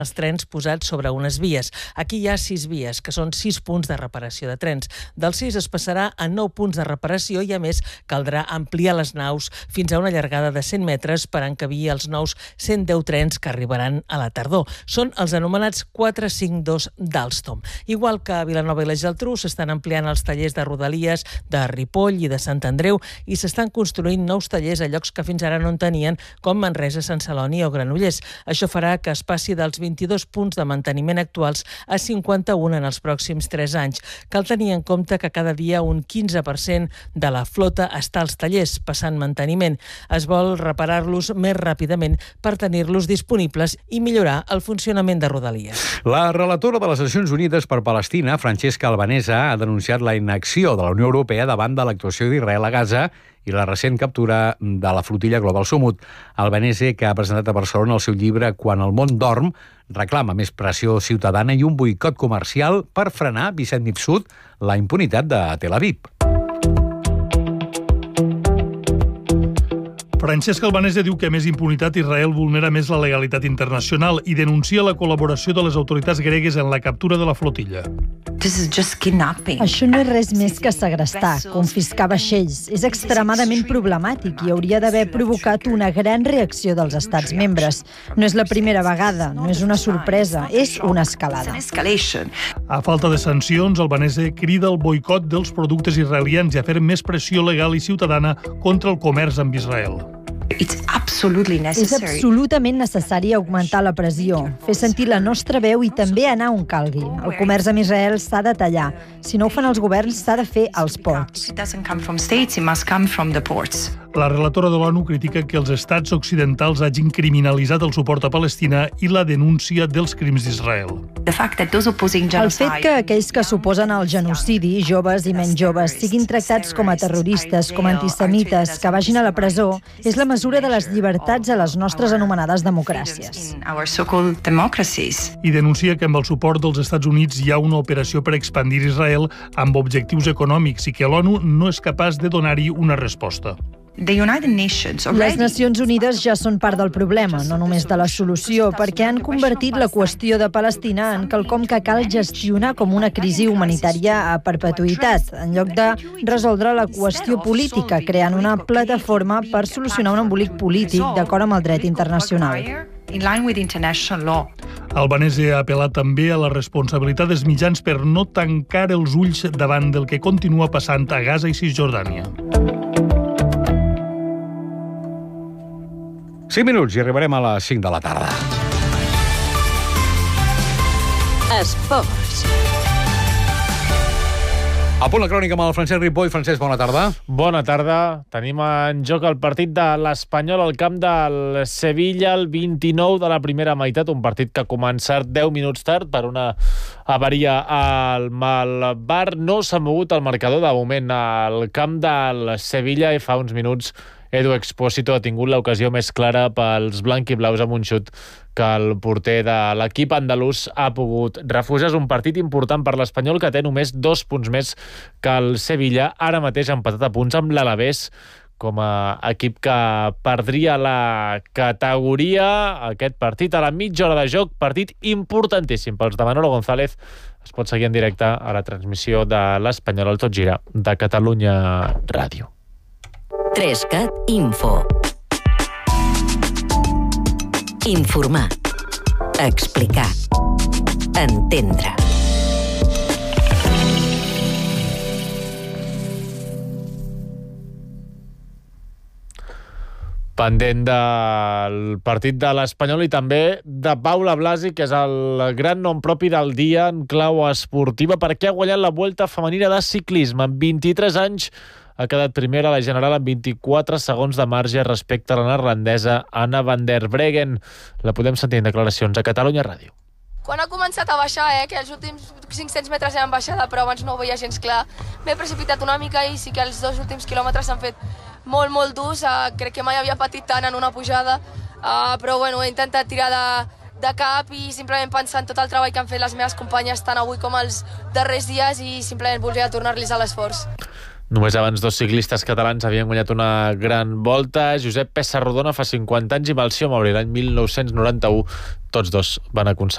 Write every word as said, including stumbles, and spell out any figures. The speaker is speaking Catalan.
els trens posats sobre unes vies. Aquí hi ha sis vies, que són sis punts de reparació de trens. Dels sis es passarà a nou punts de reparació i, a més, caldrà ampliar les naus fins a una llargada de cent metres per encabir els nous cent deu trens que arribaran a la tardor. Són els anomenats quatre cinc dos d'Alstom. Igual que a Vilanova i la Geltrú, s'estan ampliant els tallers de Rodalies de Ripoll i de Sant Andreu i s'estan construint nous tallers a llocs que fins ara no en tenien, com Manresa, Sant Celoni o Granollers. Això farà que es passi dels vint-i-dos punts de manteniment actuals a cinquanta-un en els pròxims tres anys. Cal tenir en compte que cada dia un quinze per cent de la flota està als tallers, passant manteniment. Es vol reparar-los més ràpidament per tenir-los disponibles i millorar el funcionament de Rodalies. La relatora de les Nacions Unides per Palestina, Francesca Albanese, ha denunciat la inacció de la Unió Europea davant de l'actuació d'Israel a Gaza i la recent captura de la flotilla Global Sumut. Albanese, que ha presentat a Barcelona el seu llibre Quan el món dorm, reclama més pressió ciutadana i un boicot comercial per frenar, Vicent Mifsud, la impunitat de Tel Aviv. Francesca Albanese diu que, més impunitat, Israel vulnera més la legalitat internacional i denuncia la col·laboració de les autoritats gregues en la captura de la flotilla. Això no és res més que segrestar, confiscar vaixells. És extremadament problemàtic i hauria d'haver provocat una gran reacció dels estats membres. No és la primera vegada, no és una sorpresa, és una escalada. A falta de sancions, Albanese crida el boicot dels productes israelians i a fer més pressió legal i ciutadana contra el comerç amb Israel. És absolutament necessari augmentar la pressió, fer sentir la nostra veu i també anar on calgui. El comerç amb Israel s'ha de tallar. Si no ho fan els governs, s'ha de fer als ports. La relatora de l'ONU critica que els estats occidentals hagin criminalitzat el suport a Palestina i la denúncia dels crims d'Israel. El fet que aquells que s'oposen al genocidi, joves i menys joves, siguin tractats com a terroristes, com a antisemites, que vagin a la presó, és la mesura de les llibertats a les nostres anomenades democràcies. I denuncia que amb el suport dels Estats Units hi ha una operació per expandir Israel amb objectius econòmics i que l'ONU no és capaç de donar-hi una resposta. Les Nacions Unides ja són part del problema, no només de la solució, perquè han convertit la qüestió de Palestina en quelcom que cal gestionar com una crisi humanitària a perpetuïtat, en lloc de resoldre la qüestió política, creant una plataforma per solucionar un embolic polític d'acord amb el dret internacional. Albanese ha apel·lat també a la responsabilitat dels mitjans per no tancar els ulls davant del que continua passant a Gaza i Cisjordània. cinc minuts i arribarem a les cinc de la tarda. Esports. A punt la crònica amb el Francesc Ripoll. Francesc, bona tarda. Bona tarda. Tenim en joc el partit de l'Espanyol al camp del Sevilla, el vint-i-nou de la primera meitat, un partit que ha començat deu minuts tard per una avaria al Malvar. No s'ha mogut el marcador de moment al camp del Sevilla i fa uns minuts Edu Expósito ha tingut l'ocasió més clara pels blanc-i-blaus amb un xut que el porter de l'equip andalús ha pogut refusar. És un partit important per l'Espanyol, que té només dos punts més que el Sevilla, ara mateix empatat a punts amb l'Alavés, com a equip que perdria la categoria. Aquest partit a la mitja hora de joc, partit importantíssim pels de Manolo González. Es pot seguir en directe a la transmissió de l'Espanyol al Tot Gira de Catalunya Ràdio. Trescat Info. Informar. Explicar. Entendre. Pendent del partit de l'Espanyol i també de Paula Blasi, que és el gran nom propi del dia en clau esportiva, perquè ha guanyat la Vuelta Femenina de ciclisme. Amb vint-i-tres anys ha quedat primera a la general amb vint-i-quatre segons de marge respecte a la neerlandesa Anna van der Breggen. La podem sentir en declaracions a Catalunya Ràdio. Quan ha començat a baixar, eh, que els últims cinc-cents metres eren baixada, però abans no ho veia gens clar, m'he precipitat una mica i sí que els dos últims quilòmetres s'han fet molt, molt durs. Uh, crec que mai havia patit tant en una pujada, uh, però bueno, he intentat tirar de, de cap i simplement pensar en tot el treball que han fet les meves companyes tant avui com els darrers dies i simplement voldria tornar-los a l'esforç. Només abans dos ciclistes catalans havien guanyat una gran volta. Josep Pessarrodona fa cinquanta anys i Melcior Mauri l'any mil nou-cents noranta-u. Tots dos van aconseguir